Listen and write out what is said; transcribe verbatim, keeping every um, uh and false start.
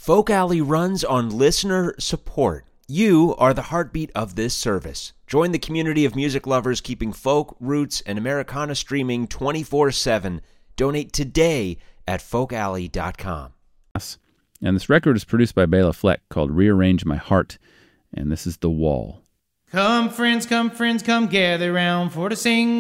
Folk Alley runs on listener support. You are the heartbeat of this service. Join the community of music lovers keeping folk, roots, and Americana streaming twenty-four seven. Donate today at folk alley dot com. And this record is produced by Bela Fleck called Rearrange My Heart, and this is The Wall. Come friends, come friends, come gather round for to sing